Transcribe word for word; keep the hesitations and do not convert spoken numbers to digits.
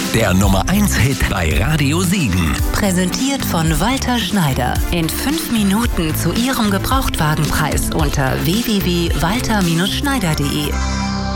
Der Nummer eins Hit bei Radio Siegen. Präsentiert von Walter Schneider. In fünf Minuten zu Ihrem Gebrauchtwagenpreis unter w w w punkt walter Bindestrich schneider punkt de.